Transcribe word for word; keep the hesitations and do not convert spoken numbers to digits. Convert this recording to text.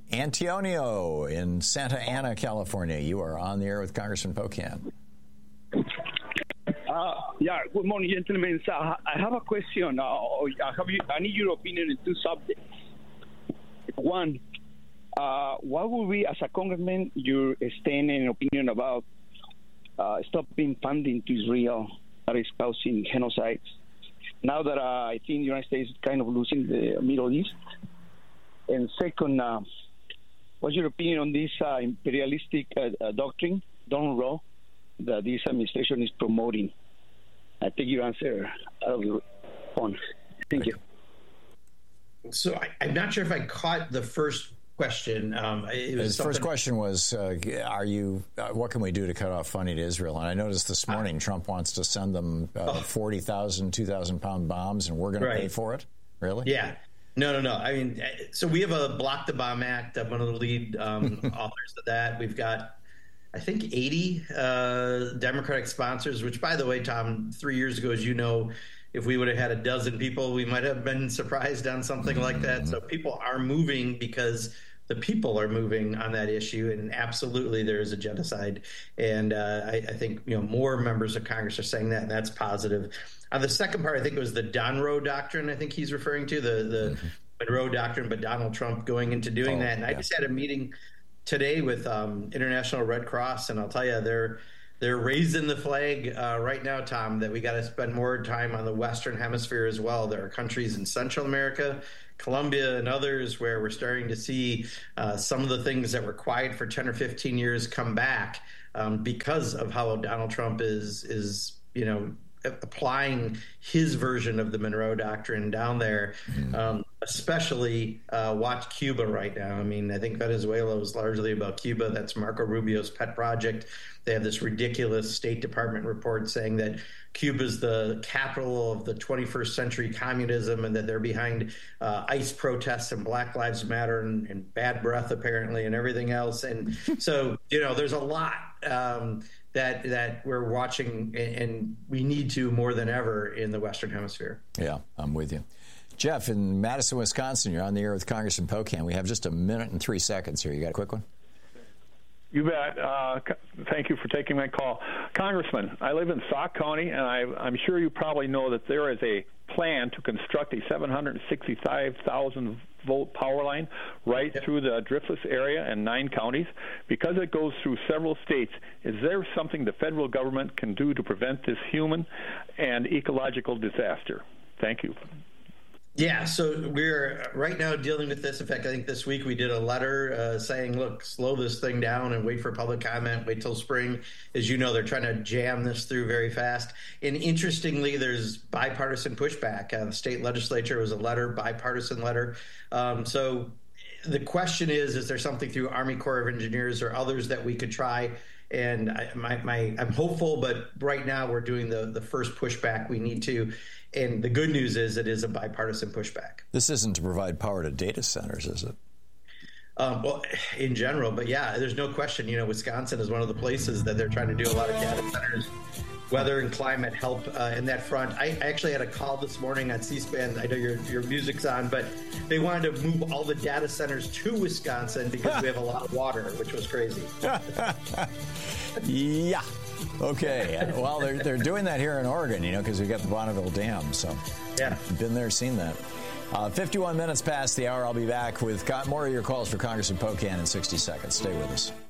Antonio in Santa Ana, California. You are on the air with Congressman Pocan. Uh, yeah, good morning, gentlemen. So I have a question. Uh, I, have you, I need your opinion on two subjects. One, uh, what would be, as a congressman, your stand and opinion about uh, stopping funding to Israel that is causing genocides? Now that uh, I think the United States is kind of losing the Middle East. And second, uh, what's your opinion on this uh, imperialistic uh, uh, doctrine, Donald Rowe, that this administration is promoting? I take your answer out of the phone. Thank you. So I, I'm not sure if I caught the first question. Um, it was His something... first question was, uh, "Are you? Uh, what can we do to cut off funding to Israel?" And I noticed this morning uh, Trump wants to send them uh, oh. forty thousand, two thousand pound bombs, and we're going right. to pay for it. Really? Yeah. No, no, no. I mean, so we have a Block the Bomb Act. I'm one of the lead um, authors of that. We've got, I think, eighty uh, Democratic sponsors, which, by the way, Tom, three years ago, as you know, if we would have had a dozen people, we might have been surprised on something like that. So people are moving because the people are moving on that issue, and absolutely there is a genocide. And uh, I, I think you know more members of Congress are saying that, and that's positive. On the second part, I think it was the Don Rowe doctrine. I think he's referring to the the mm-hmm. Monroe doctrine, but Donald Trump going into doing oh, that. And yeah. I just had a meeting today with um, International Red Cross, and I'll tell you, they're they're raising the flag uh, right now, Tom, that we got to spend more time on the Western Hemisphere as well. There are countries in Central America, Colombia, and others where we're starting to see uh, some of the things that were quiet for ten or fifteen years come back um, because of how Donald Trump is is you know. applying his version of the Monroe Doctrine down there, mm. um, especially uh, watch Cuba right now. I mean, I think Venezuela was largely about Cuba. That's Marco Rubio's pet project. They have this ridiculous State Department report saying that Cuba is the capital of the twenty-first century communism and that they're behind uh, ICE protests and Black Lives Matter and, and bad breath, apparently, and everything else. And so, you know, there's a lot um, that that we're watching, and we need to more than ever in the Western Hemisphere. Yeah, I'm with you. Jeff, in Madison, Wisconsin, you're on the air with Congressman Pocan. We have just a minute and three seconds here. You got a quick one? You bet. Uh, thank you for taking my call. Congressman, I live in Sauk County, and I, I'm sure you probably know that there is a plan to construct a seven hundred sixty-five thousand volt power line right yep. through the Driftless area and nine counties. Because it goes through several states, is there something the federal government can do to prevent this human and ecological disaster? Thank you. Yeah, so we're right now dealing with this. In fact, I think this week we did a letter uh, saying, look, slow this thing down and wait for public comment, wait till spring. As you know, they're trying to jam this through very fast. And interestingly, there's bipartisan pushback. Uh, the state legislature was a letter, bipartisan letter. Um, so the question is, is there something through Army Corps of Engineers or others that we could try? And I, my, my, I'm hopeful, but right now we're doing the, the first pushback we need to. And the good news is it is a bipartisan pushback. This isn't to provide power to data centers, is it? Um, well, in general, but yeah, there's no question. You know, Wisconsin is one of the places that they're trying to do a lot of data centers. Weather and climate help uh, in that front. I actually had a call this morning on C-SPAN. I know your your music's on, but they wanted to move all the data centers to Wisconsin because we have a lot of water, which was crazy. Yeah. Okay. Well, they're they're doing that here in Oregon, you know, because we got the Bonneville Dam. So, yeah, been there, seen that. Uh, fifty-one minutes past the hour. I'll be back with more of your calls for Congressman Pocan in sixty seconds. Stay with us.